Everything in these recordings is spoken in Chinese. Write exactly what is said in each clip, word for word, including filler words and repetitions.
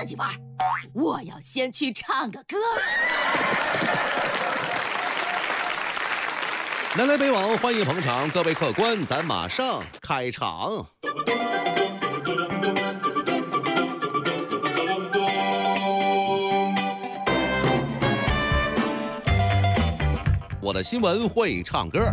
自己玩，我要先去唱个歌。 南来北往，欢迎捧场，各位客官，咱马上开场。我的新闻会唱歌。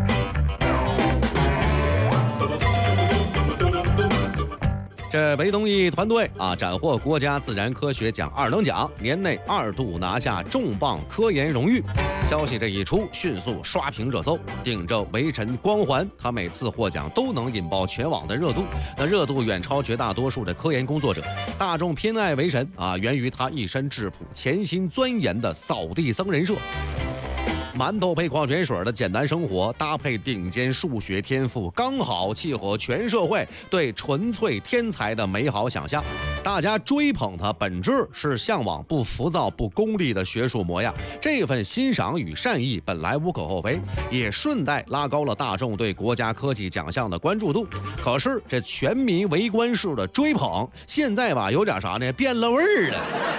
这韦东奕团队啊，斩获国家自然科学奖二等奖，年内二度拿下重磅科研荣誉。消息这一出，迅速刷屏热搜，顶着韦神光环，他每次获奖都能引爆全网的热度，那热度远超绝大多数的科研工作者。大众偏爱韦神啊，源于他一身质朴、潜心钻研的扫地僧人设。馒头配矿泉水的简单生活，搭配顶尖数学天赋，刚好契合全社会对纯粹天才的美好想象。大家追捧他，本质是向往不浮躁、不功利的学术模样。这份欣赏与善意本来无可厚非，也顺带拉高了大众对国家科技奖项的关注度。可是这全民围观式的追捧，现在吧有点啥呢？变了味儿了。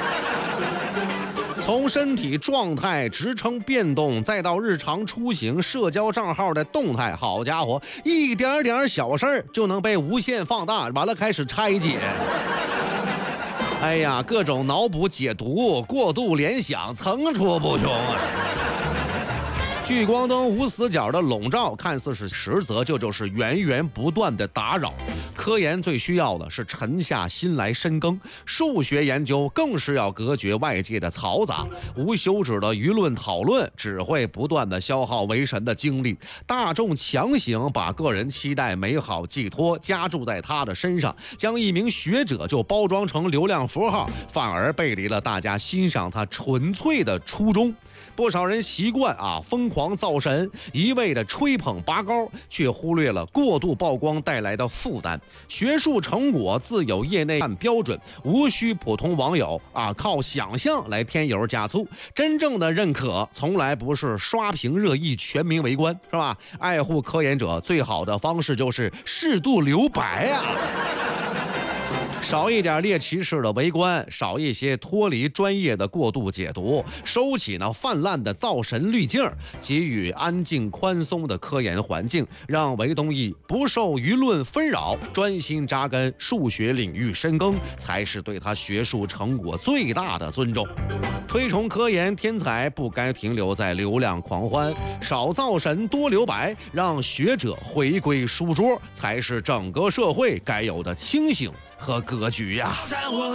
从身体状态、职称变动，再到日常出行、社交账号的动态，好家伙，一点点小事儿就能被无限放大，完了开始拆解。哎呀，各种脑补、解读、过度联想，层出不穷啊！聚光灯无死角的笼罩，看似是实则这就是源源不断的打扰。科研最需要的是沉下心来深耕，数学研究更是要隔绝外界的嘈杂，无休止的舆论讨论只会不断的消耗韦神的精力。大众强行把个人期待美好寄托加注在他的身上，将一名学者就包装成流量符号，反而背离了大家欣赏他纯粹的初衷。不少人习惯啊疯狂造神，一味的吹捧拔高，却忽略了过度曝光带来的负担。学术成果自有业内按标准，无需普通网友啊靠想象来添油加醋。真正的认可从来不是刷屏热议、全民围观，是吧？爱护科研者最好的方式就是适度留白啊。少一点猎奇式的围观，少一些脱离专业的过度解读，收起那泛滥的造神滤镜，给予安静宽松的科研环境，让韦东奕不受舆论纷扰，专心扎根数学领域深耕，才是对他学术成果最大的尊重。推崇科研天才不该停留在流量狂欢，少造神多留白，让学者回归书桌，才是整个社会该有的清醒和格局呀。